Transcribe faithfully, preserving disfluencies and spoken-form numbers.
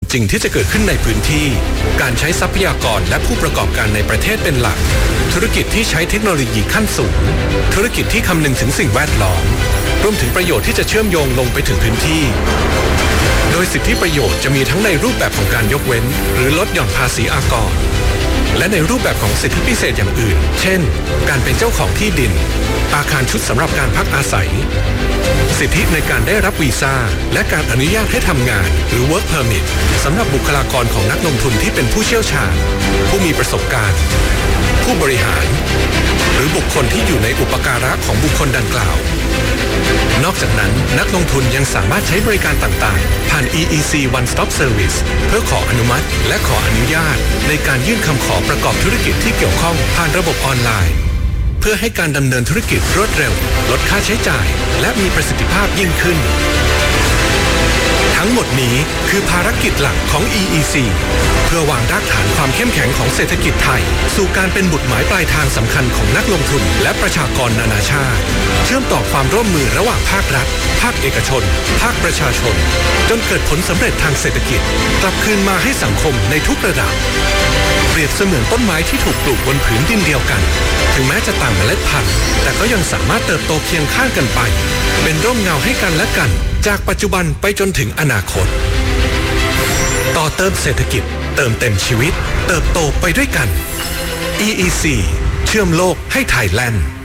จริงที่จะเกิดขึ้นในพื้นที่การใช้ทรัพยากรและผู้ประกอบการในประเทศเป็นหลักธุรกิจที่ใช้เทคโนโลยีขั้นสูงธุรกิจที่คำนึงถึงสิ่งแวดล้อมรวมถึงประโยชน์ที่จะเชื่อมโยงลงไปถึงพื้นที่โดยสิทธิประโยชน์จะมีทั้งในรูปแบบของการยกเว้นหรือลดหย่อนภาษีอากรและในรูปแบบของสิทธิพิเศษอย่างอื่นเช่นการเป็นเจ้าของที่ดินอาคารชุดสำหรับการพักอาศัยสิทธิในการได้รับวีซ่าและการอนุญาตให้ทำงานหรือ work permit สำหรับบุคลากรของนักลงทุนที่เป็นผู้เชี่ยวชาญผู้มีประสบการณ์ผู้บริหารหรือบุคคลที่อยู่ในอุปการะของบุคคลดังกล่าวนอกจากนั้นนักลงทุนยังสามารถใช้บริการต่างๆผ่าน อี อี ซี One Stop Service เพื่อขออนุมัติและขออนุญาตในการยื่นคำขอประกอบธุรกิจที่เกี่ยวข้องผ่านระบบออนไลน์เพื่อให้การดำเนินธุรกิจรวดเร็วลดค่าใช้จ่ายและมีประสิทธิภาพยิ่งขึ้นทั้งหมดนี้คือภารกิจหลักของ อี อี ซี เพื่อวางรากฐานความเข้มแข็งของเศรษฐกิจไทยสู่การเป็นบุตรหมายปลายทางสำคัญของนักลงทุนและประชากรนานาชาติเชื่อมต่อความร่วมมือระหว่างภาครัฐภาคเอกชนภาคประชาชนจนเกิดผลสำเร็จทางเศรษฐกิจกลับคืนมาให้สังคมในทุกระดับเปรียบเสมือนต้นไม้ที่ถูกปลูกบนผืนดินเดียวกันถึงแม้จะต่างเมล็ดพันธุ์แต่ก็ยังสามารถเติบโตเคียงข้างกันไปเป็นร่มเงาให้กันและกันจากปัจจุบันไปจนถึงอนาคตต่อเติมเศรษฐกิจเติมเต็มชีวิตเติบโตไปด้วยกัน อี อี ซี เชื่อมโลกให้ไทยแลนด์